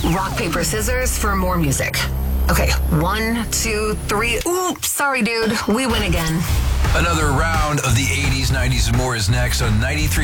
Rock, paper, scissors for more music. Okay, 1, 2, 3. Oops, sorry, dude. We win again. Another round of the 80s, 90s, and more is next on 93.